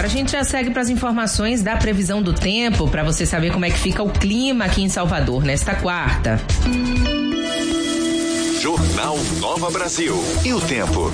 Agora a gente já segue para as informações da previsão do tempo, para você saber como é que fica o clima aqui em Salvador nesta quarta. Jornal Nova Brasil. E o tempo?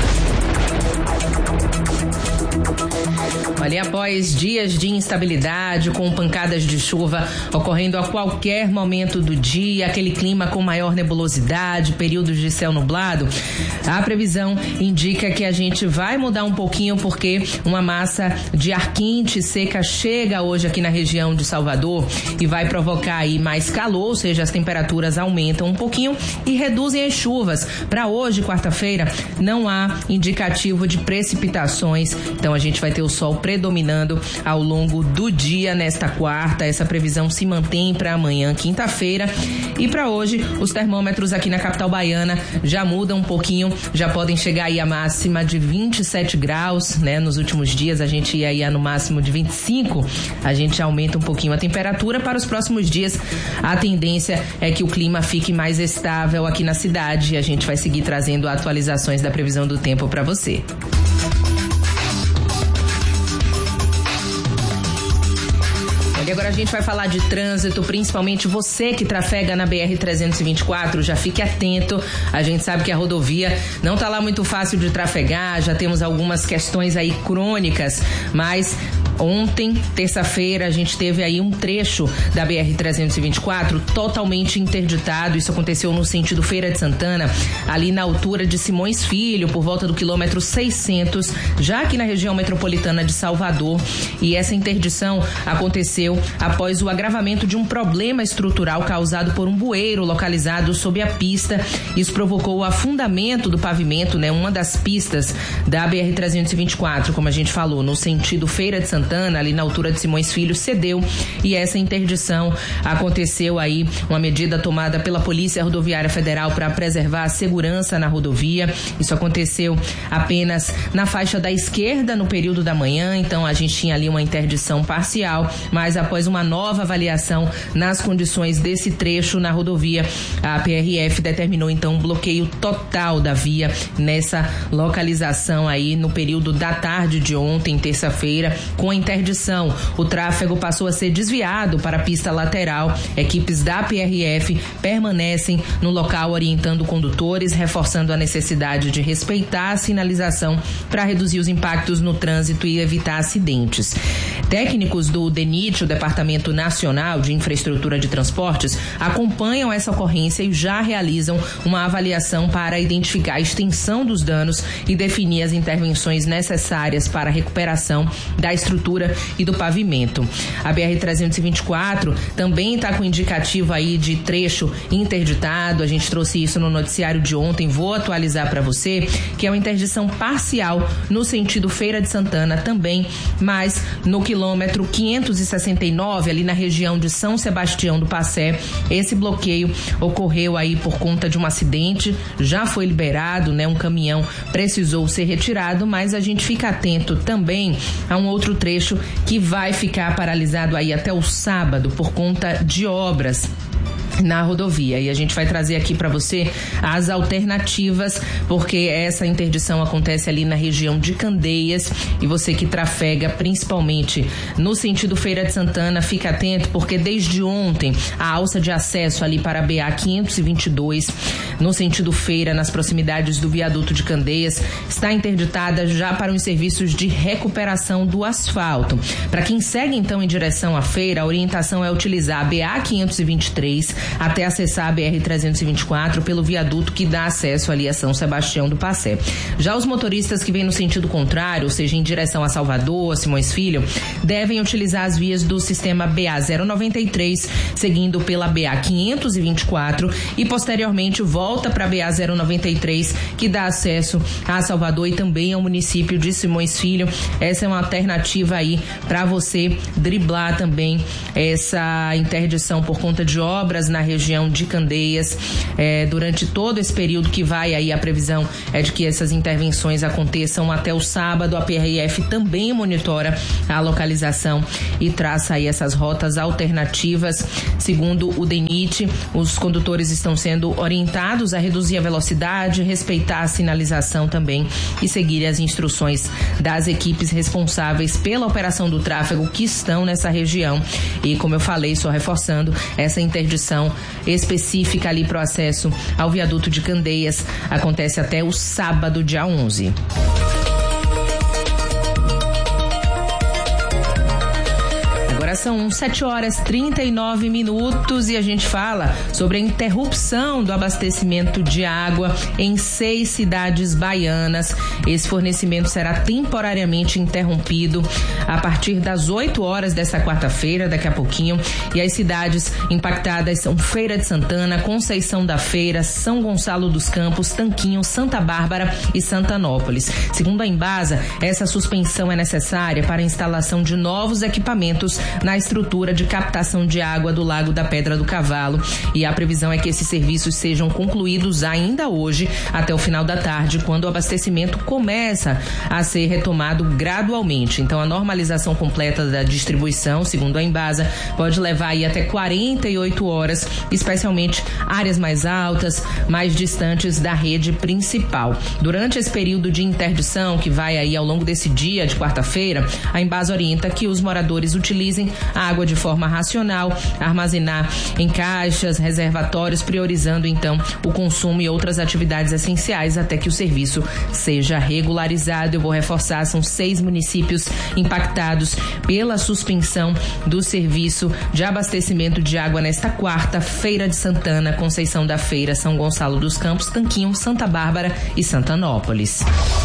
Olha, após dias de instabilidade, com pancadas de chuva ocorrendo a qualquer momento do dia, aquele clima com maior nebulosidade, períodos de céu nublado, a previsão indica que a gente vai mudar um pouquinho, porque uma massa de ar quente e seca chega hoje aqui na região de Salvador e vai provocar aí mais calor, ou seja, as temperaturas aumentam um pouquinho e reduzem as chuvas. Para hoje, quarta-feira, não há indicativo de precipitações, então a gente vai ter o sol predominando ao longo do dia nesta quarta. Essa previsão se mantém para amanhã, quinta-feira, e para hoje os termômetros aqui na capital baiana já mudam um pouquinho, já podem chegar aí a máxima de 27 graus, né? Nos últimos dias a gente ia aí no máximo de 25, a gente aumenta um pouquinho a temperatura. Para os próximos dias a tendência é que o clima fique mais estável aqui na cidade, e a gente vai seguir trazendo atualizações da previsão do tempo para você. E agora a gente vai falar de trânsito, principalmente você que trafega na BR-324, já fique atento. A gente sabe que a rodovia não tá lá muito fácil de trafegar, já temos algumas questões aí crônicas, mas ontem, terça-feira, a gente teve aí um trecho da BR-324 totalmente interditado. Isso aconteceu no sentido Feira de Santana, ali na altura de Simões Filho, por volta do quilômetro 600, já aqui na região metropolitana de Salvador. E essa interdição aconteceu após o agravamento de um problema estrutural causado por um bueiro localizado sob a pista. Isso provocou o afundamento do pavimento, né? Uma das pistas da BR-324, como a gente falou, no sentido Feira de Santana, ali na altura de Simões Filho, cedeu, e essa interdição aconteceu aí, uma medida tomada pela Polícia Rodoviária Federal para preservar a segurança na rodovia. Isso aconteceu apenas na faixa da esquerda no período da manhã, então a gente tinha ali uma interdição parcial, mas após uma nova avaliação nas condições desse trecho na rodovia, a PRF determinou então um bloqueio total da via nessa localização aí no período da tarde de ontem, terça-feira. Com a interdição, o tráfego passou a ser desviado para a pista lateral. Equipes da PRF permanecem no local orientando condutores, reforçando a necessidade de respeitar a sinalização para reduzir os impactos no trânsito e evitar acidentes. Técnicos do DENIT, o Departamento Nacional de Infraestrutura de Transportes, acompanham essa ocorrência e já realizam uma avaliação para identificar a extensão dos danos e definir as intervenções necessárias para a recuperação da estrutura e do pavimento. A BR-324 também está com indicativo aí de trecho interditado. A gente trouxe isso no noticiário de ontem, vou atualizar para você, que é uma interdição parcial no sentido Feira de Santana também, mas no quilômetro 569, ali na região de São Sebastião do Passé. Esse bloqueio ocorreu aí por conta de um acidente, já foi liberado, né? Um caminhão precisou ser retirado, mas a gente fica atento também a um outro trecho que vai ficar paralisado aí até o sábado por conta de obras na rodovia, e a gente vai trazer aqui para você as alternativas, porque essa interdição acontece ali na região de Candeias, e você que trafega principalmente no sentido Feira de Santana, fica atento, porque desde ontem a alça de acesso ali para a BA 522 no sentido Feira, nas proximidades do viaduto de Candeias, está interditada já para os serviços de recuperação do asfalto. Para quem segue então em direção à feira, a orientação é utilizar a BA 523 até acessar a BR-324 pelo viaduto que dá acesso ali a São Sebastião do Passé. Já os motoristas que vêm no sentido contrário, ou seja, em direção a Salvador, a Simões Filho, devem utilizar as vias do sistema BA 093, seguindo pela BA 524 e posteriormente volta para a BA 093, que dá acesso a Salvador e também ao município de Simões Filho. Essa é uma alternativa aí para você driblar também essa interdição por conta de obras na região de Candeias. Durante todo esse período que vai aí, a previsão é de que essas intervenções aconteçam até o sábado. A PRF também monitora a localização e traça aí essas rotas alternativas. Segundo o DENIT, os condutores estão sendo orientados a reduzir a velocidade, respeitar a sinalização também e seguir as instruções das equipes responsáveis pela operação do tráfego que estão nessa região. E como eu falei, só reforçando, essa interdição específica ali para o acesso ao viaduto de Candeias acontece até o sábado, dia 11. Agora são 7h39 e a gente fala sobre a interrupção do abastecimento de água em 6 cidades baianas. Esse fornecimento será temporariamente interrompido a partir das 8 horas desta quarta-feira, daqui a pouquinho. E as cidades impactadas são Feira de Santana, Conceição da Feira, São Gonçalo dos Campos, Tanquinho, Santa Bárbara e Santanópolis. Segundo a Embasa, essa suspensão é necessária para a instalação de novos equipamentos na estrutura de captação de água do Lago da Pedra do Cavalo, e a previsão é que esses serviços sejam concluídos ainda hoje até o final da tarde, quando o abastecimento começa a ser retomado gradualmente. Então a normalização completa da distribuição, segundo a Embasa, pode levar aí até 48 horas, especialmente áreas mais altas, mais distantes da rede principal. Durante esse período de interdição, que vai aí ao longo desse dia de quarta-feira, a Embasa orienta que os moradores utilizem a água de forma racional, armazenar em caixas, reservatórios, priorizando então o consumo e outras atividades essenciais até que o serviço seja regularizado. Eu vou reforçar, são 6 municípios impactados pela suspensão do serviço de abastecimento de água nesta quarta: Feira de Santana, Conceição da Feira, São Gonçalo dos Campos, Tanquinho, Santa Bárbara e Santanópolis.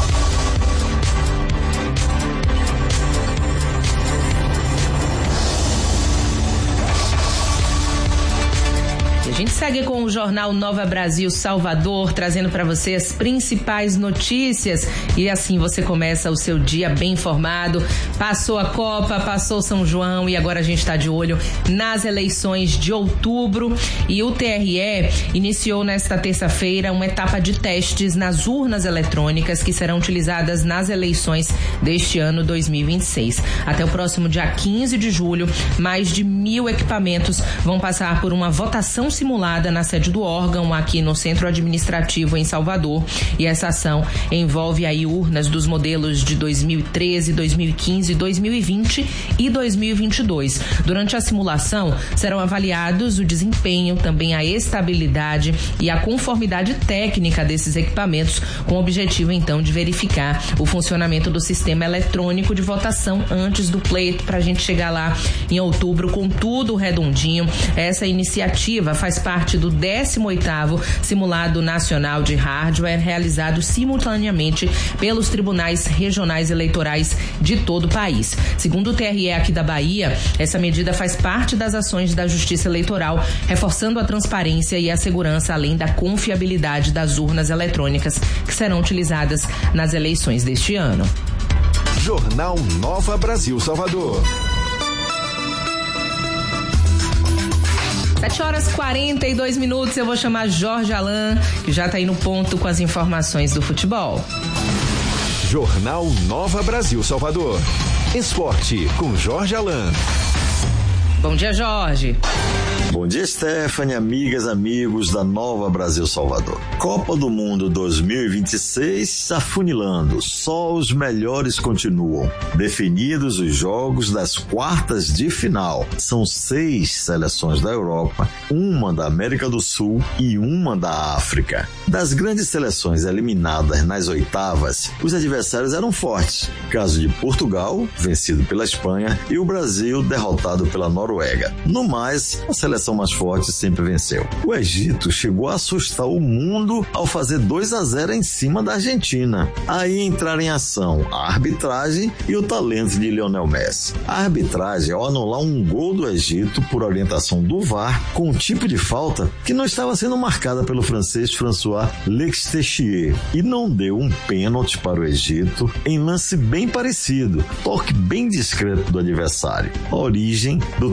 A gente segue com o Jornal Nova Brasil Salvador, trazendo para você as principais notícias, e assim você começa o seu dia bem informado. Passou a Copa, passou São João e agora a gente está de olho nas eleições de outubro, e o TRE iniciou nesta terça-feira uma etapa de testes nas urnas eletrônicas que serão utilizadas nas eleições deste ano 2026. Até o próximo dia 15 de julho, mais de 1.000 equipamentos vão passar por uma votação simulada na sede do órgão aqui no Centro Administrativo em Salvador, e essa ação envolve aí urnas dos modelos de 2013, 2015, 2020 e 2022. Durante a simulação serão avaliados o desempenho, também a estabilidade e a conformidade técnica desses equipamentos, com o objetivo então de verificar o funcionamento do sistema eletrônico de votação antes do pleito, para a gente chegar lá em outubro com tudo redondinho. Essa iniciativa faz parte do 18º Simulado Nacional de Hardware, realizado simultaneamente pelos tribunais regionais eleitorais de todo o país. Segundo o TRE aqui da Bahia, essa medida faz parte das ações da Justiça Eleitoral, reforçando a transparência e a segurança, além da confiabilidade das urnas eletrônicas que serão utilizadas nas eleições deste ano. Jornal Nova Brasil Salvador. 7h42, eu vou chamar Jorge Alain, que já está aí no ponto com as informações do futebol. Jornal Nova Brasil Salvador. Esporte com Jorge Alain. Bom dia, Jorge. Bom dia, Stephanie, amigas, amigos da Nova Brasil Salvador. Copa do Mundo 2026 afunilando, só os melhores continuam. Definidos os jogos das quartas de final. São 6 seleções da Europa, uma da América do Sul e uma da África. Das grandes seleções eliminadas nas oitavas, os adversários eram fortes. Caso de Portugal, vencido pela Espanha, e o Brasil, derrotado pela Noruega. No mais, a seleção mais forte sempre venceu. O Egito chegou a assustar o mundo ao fazer 2-0 em cima da Argentina. Aí entraram em ação a arbitragem e o talento de Lionel Messi. A arbitragem, ao anular um gol do Egito por orientação do VAR, com um tipo de falta que não estava sendo marcada pelo francês François Lextechier, e não deu um pênalti para o Egito em lance bem parecido, toque bem discreto do adversário. A origem do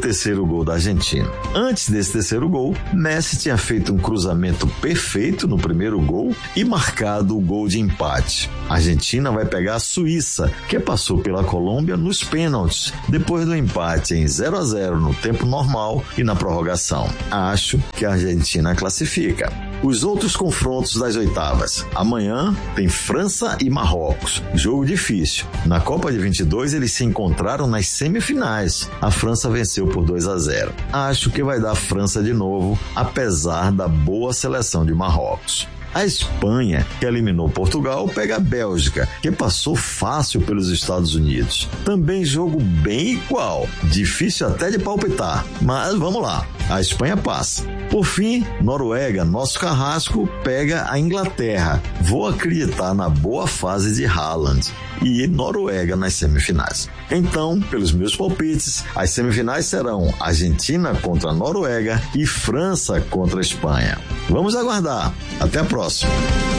terceiro gol da Argentina. Antes desse terceiro gol, Messi tinha feito um cruzamento perfeito no primeiro gol e marcado o gol de empate. A Argentina vai pegar a Suíça, que passou pela Colômbia nos pênaltis, depois do empate em 0-0 no tempo normal e na prorrogação. Acho que a Argentina classifica. Os outros confrontos das oitavas. Amanhã tem França e Marrocos. Jogo difícil. Na Copa de 22 eles se encontraram nas semifinais. A França venceu por 2-0. Acho que vai dar França de novo, apesar da boa seleção de Marrocos. A Espanha, que eliminou Portugal, pega a Bélgica, que passou fácil pelos Estados Unidos. Também jogo bem igual, difícil até de palpitar, mas vamos lá, a Espanha passa. Por fim, Noruega, nosso carrasco, pega a Inglaterra. Vou acreditar na boa fase de Haaland e Noruega nas semifinais. Então, pelos meus palpites, as semifinais serão Argentina contra a Noruega e França contra a Espanha. Vamos aguardar. Até a próxima.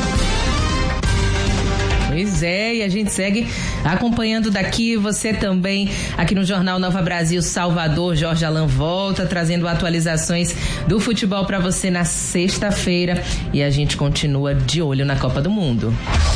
Pois é, e a gente segue acompanhando daqui, você também aqui no Jornal Nova Brasil Salvador. Jorge Alan volta trazendo atualizações do futebol para você na sexta-feira e a gente continua de olho na Copa do Mundo.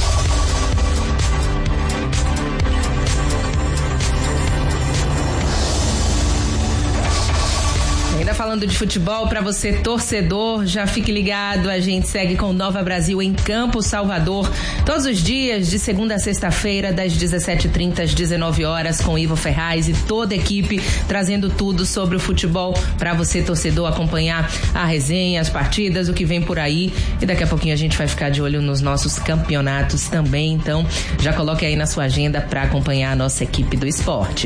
Falando de futebol, para você torcedor, já fique ligado, a gente segue com Nova Brasil em Campo Salvador, todos os dias, de segunda a sexta-feira, das 17h30 às 19 horas, com Ivo Ferraz e toda a equipe, trazendo tudo sobre o futebol para você, torcedor, acompanhar a resenha, as partidas, o que vem por aí, e daqui a pouquinho a gente vai ficar de olho nos nossos campeonatos também, então já coloque aí na sua agenda para acompanhar a nossa equipe do esporte.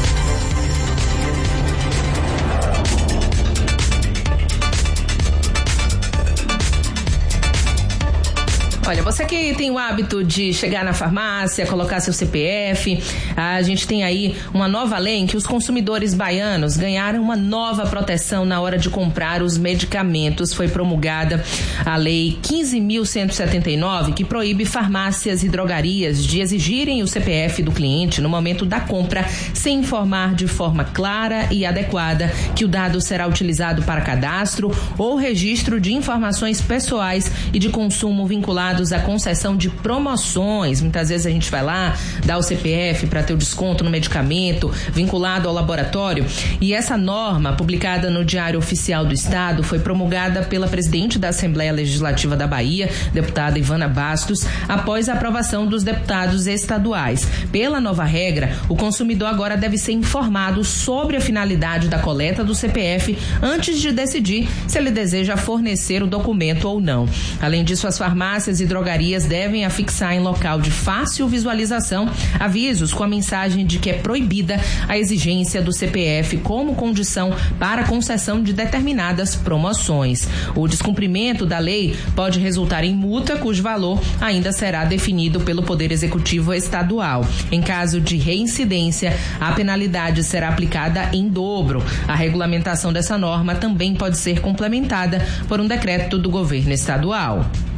Olha, você que tem o hábito de chegar na farmácia, colocar seu CPF, a gente tem aí uma nova lei em que os consumidores baianos ganharam uma nova proteção na hora de comprar os medicamentos. Foi promulgada a Lei 15.179, que proíbe farmácias e drogarias de exigirem o CPF do cliente no momento da compra, sem informar de forma clara e adequada que o dado será utilizado para cadastro ou registro de informações pessoais e de consumo vinculados à concessão de promoções. Muitas vezes a gente vai lá, dá o CPF para ter o desconto no medicamento vinculado ao laboratório. E essa norma, publicada no Diário Oficial do Estado, foi promulgada pela presidente da Assembleia Legislativa da Bahia, deputada Ivana Bastos, após a aprovação dos deputados estaduais. Pela nova regra, o consumidor agora deve ser informado sobre a finalidade da coleta do CPF antes de decidir se ele deseja fornecer o documento ou não. Além disso, as farmácias e drogarias devem afixar em local de fácil visualização avisos com a mensagem de que é proibida a exigência do CPF como condição para a concessão de determinadas promoções. O descumprimento da lei pode resultar em multa, cujo valor ainda será definido pelo Poder Executivo Estadual. Em caso de reincidência, a penalidade será aplicada em dobro. A regulamentação dessa norma também pode ser complementada por um decreto do governo estadual.